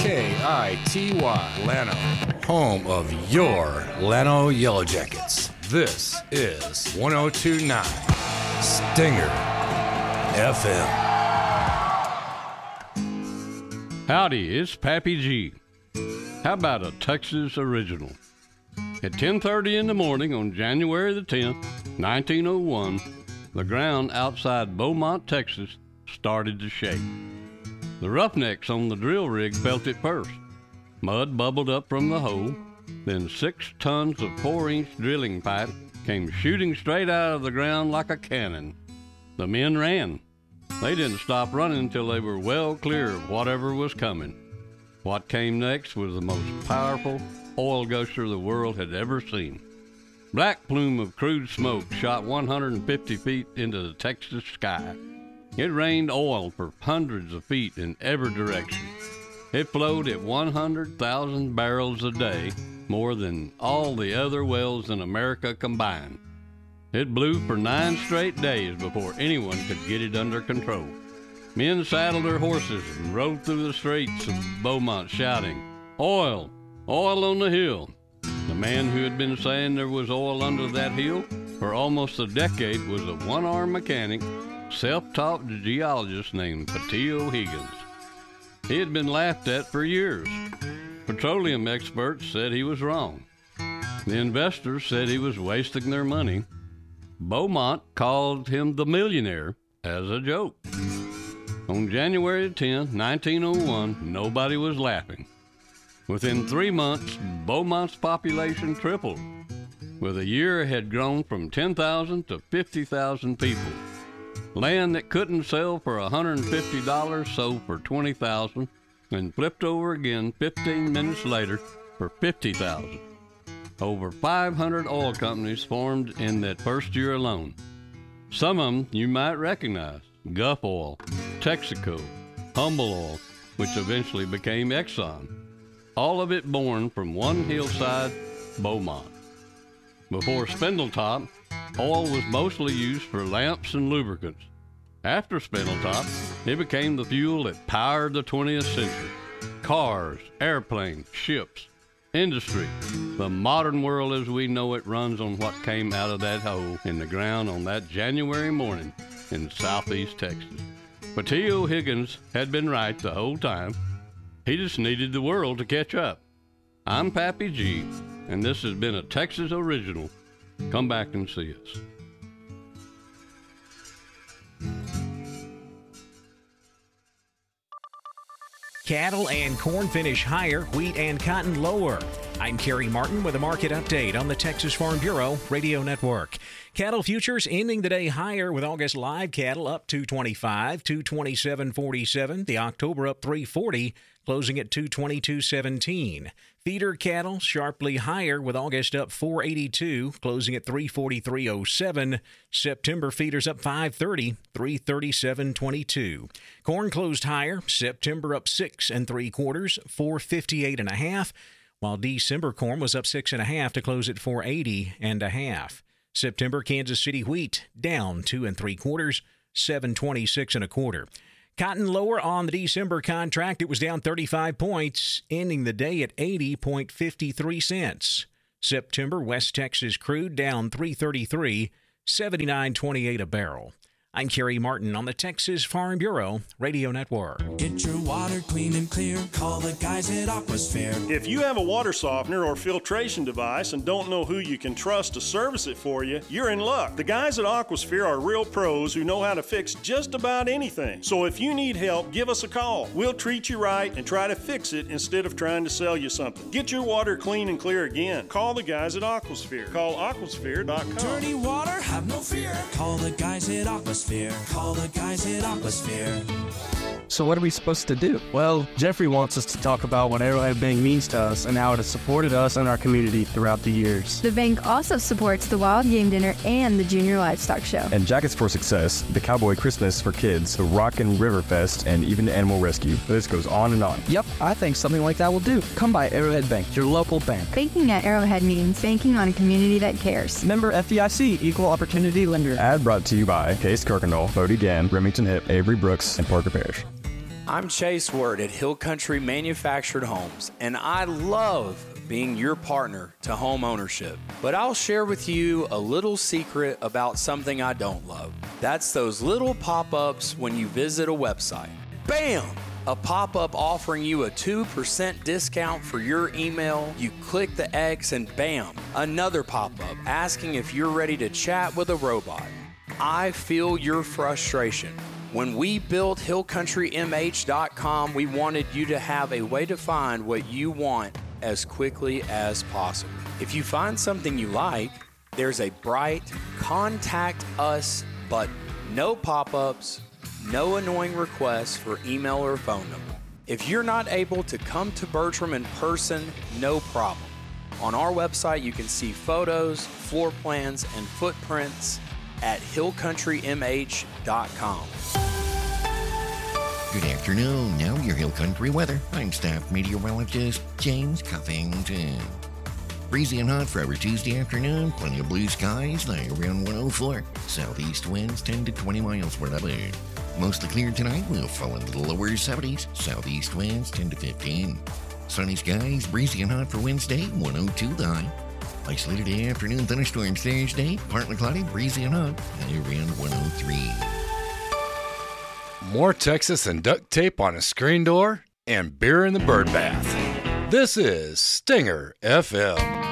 KITY Llano, home of your Llano Yellow Jackets. This is 1029 Stinger FM. Howdy, it's Pappy G. How about a Texas original? At 10:30 in the morning on January the 10th, 1901, the ground outside Beaumont, Texas, started to shake. The roughnecks on the drill rig felt it first. Mud bubbled up from the hole, then 6 tons of 4-inch drilling pipe came shooting straight out of the ground like a cannon. The men ran. They didn't stop running until they were well clear of whatever was coming. What came next was the most powerful oil gusher the world had ever seen. Black plume of crude smoke shot 150 feet into the Texas sky. It rained oil for hundreds of feet in every direction. It flowed at 100,000 barrels a day, more than all the other wells in America combined. It blew for 9 straight days before anyone could get it under control. Men saddled their horses and rode through the streets of Beaumont shouting, "Oil! Oil on the hill!" The man who had been saying there was oil under that hill for almost a decade was a one-armed mechanic, self-taught geologist named Patillo Higgins. He had been laughed at for years. Petroleum experts said he was wrong. The investors said he was wasting their money. Beaumont called him the millionaire as a joke. On January 10, 1901, nobody was laughing. Within 3 months, Beaumont's population tripled. With a year, it had grown from 10,000 to 50,000 people. Land that couldn't sell for $150 sold for $20,000 and flipped over again 15 minutes later for $50,000. Over 500 oil companies formed in that first year alone. Some of them you might recognize: Gulf Oil, Texaco, Humble Oil, which eventually became Exxon. All of it born from one hillside, Beaumont. Before Spindletop, oil was mostly used for lamps and lubricants. After Spindletop, it became the fuel that powered the 20th century. Cars, airplanes, ships, industry. The modern world as we know it runs on what came out of that hole in the ground on that January morning in southeast Texas. Patillo Higgins had been right the whole time. He just needed the world to catch up. I'm Pappy G, and this has been a Texas original. Come back and see us. Cattle and corn finish higher, wheat and cotton lower. I'm Kerry Martin with a market update on the Texas Farm Bureau Radio Network. Cattle futures ending the day higher with August live cattle up 225, 227.47. The October up 340, closing at 222.17. Feeder cattle sharply higher with August up 482, closing at 343.07. September feeders up 530, 337.22. Corn closed higher, September up 6 3/4, 458.5. While December corn was up 6 1/2 to close at 480.5. September Kansas City wheat down 2 3/4, 726 1/4. Cotton lower on the December contract. It was down 35 points, ending the day at 80.53 cents. September West Texas crude down 333, 79.28 a barrel. I'm Kerry Martin on the Texas Farm Bureau Radio Network. Get your water clean and clear. Call the guys at Aquasphere. If you have a water softener or filtration device and don't know who you can trust to service it for you, you're in luck. The guys at Aquasphere are real pros who know how to fix just about anything. So if you need help, give us a call. We'll treat you right and try to fix it instead of trying to sell you something. Get your water clean and clear again. Call the guys at Aquasphere. Call aquasphere.com. Dirty water, have no fear. Call the guys at Aquasphere. Call the guys at Aquasphere. So what are we supposed to do? Well, Jeffrey wants us to talk about what Arrowhead Bank means to us and how it has supported us and our community throughout the years. The bank also supports the Wild Game Dinner and the Junior Livestock Show. And Jackets for Success, the Cowboy Christmas for kids, the Rock and River Fest, and even Animal Rescue. The list goes on and on. Yep, I think something like that will do. Come by Arrowhead Bank, your local bank. Banking at Arrowhead means banking on a community that cares. Member FDIC, Equal Opportunity Lender. Ad brought to you by Case Kirkendall, Bodie Gann, Remington Hip, Avery Brooks, and Parker Parish. I'm Chase Word at Hill Country Manufactured Homes, and I love being your partner to home ownership. But I'll share with you a little secret about something I don't love. That's those little pop-ups when you visit a website. Bam! A pop-up offering you a 2% discount for your email. You click the X and bam, another pop-up asking if you're ready to chat with a robot. I feel your frustration. When we built HillCountryMH.com, we wanted you to have a way to find what you want as quickly as possible. If you find something you like, there's a bright Contact Us button. No pop-ups, no annoying requests for email or phone number. If you're not able to come to Bertram in person, no problem. On our website, you can see photos, floor plans, and footprints at HillCountryMH.com. Good afternoon. Now your Hill Country weather. I'm staff meteorologist James Cuffington. Breezy and hot for our Tuesday afternoon. Plenty of blue skies, high around 104. Southeast winds 10 to 20 miles per hour. Mostly clear tonight. We'll fall into the lower 70s. Southeast winds 10 to 15. Sunny skies, breezy and hot for Wednesday, 102 the high. Isolated afternoon thunderstorms Thursday, partly cloudy, breezy and hot, high around 103. More Texas and duct tape on a screen door and beer in the bird bath. This is Stinger FM.